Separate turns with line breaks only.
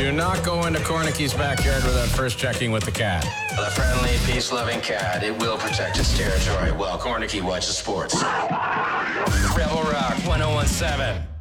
Do not go into Cornicky's backyard without first checking with the cat.
The friendly, peace-loving cat, it will protect its territory while Cornicky watches sports. Rebel Rock 1017.